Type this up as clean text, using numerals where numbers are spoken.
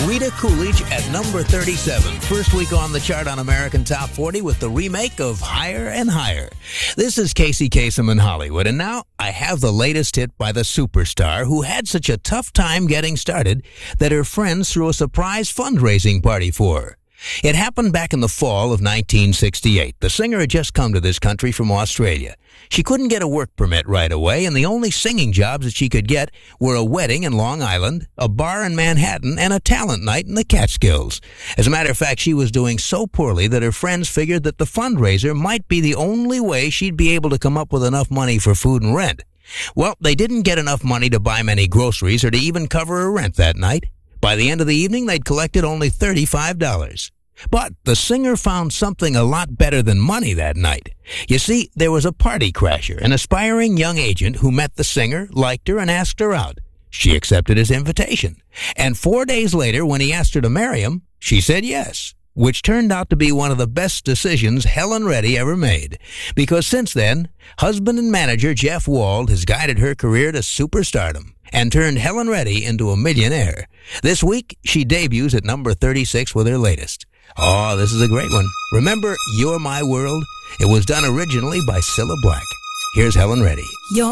Rita Coolidge at number 37. First week on the chart on American Top 40 with the remake of Higher and Higher. This is Casey Kasem in Hollywood, and now I have the latest hit by the superstar who had such a tough time getting started that her friends threw a surprise fundraising party for her. It happened back in the fall of 1968. The singer had just come to this country from Australia. She couldn't get a work permit right away, and the only singing jobs that she could get were a wedding in Long Island, a bar in Manhattan, and a talent night in the Catskills. As a matter of fact, she was doing so poorly that her friends figured that the fundraiser might be the only way she'd be able to come up with enough money for food and rent. Well, they didn't get enough money to buy many groceries or to even cover her rent that night. By the end of the evening, they'd collected only $35. But the singer found something a lot better than money that night. You see, there was a party crasher, an aspiring young agent who met the singer, liked her, and asked her out. She accepted his invitation. And 4 days later, when he asked her to marry him, she said yes, which turned out to be one of the best decisions Helen Reddy ever made. Because since then, husband and manager Jeff Wald has guided her career to superstardom and turned Helen Reddy into a millionaire. This week, she debuts at number 36 with her latest. Oh, this is a great one. Remember You're My World? It was done originally by Cilla Black. Here's Helen Reddy.